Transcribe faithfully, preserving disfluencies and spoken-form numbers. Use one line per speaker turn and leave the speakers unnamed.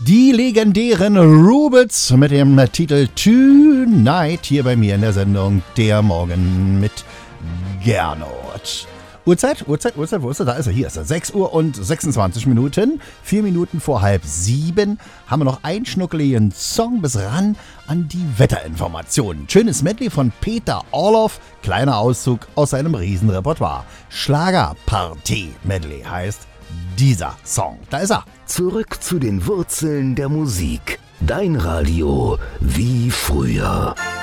Die legendären Rubels mit dem Titel Tonight hier bei mir in der Sendung Der Morgen mit Gernot. Uhrzeit, Uhrzeit, Uhrzeit, wo ist er? Da ist er, hier ist er. sechs Uhr und sechsundzwanzig Minuten, vier Minuten vor halb sieben, haben wir noch einen schnuckeligen Song bis ran an die Wetterinformationen. Schönes Medley von Peter Orloff, kleiner Auszug aus seinem Riesenrepertoire. Schlagerparty-Medley heißt dieser Song. Da ist er.
Zurück zu den Wurzeln der Musik. Dein Radio wie früher.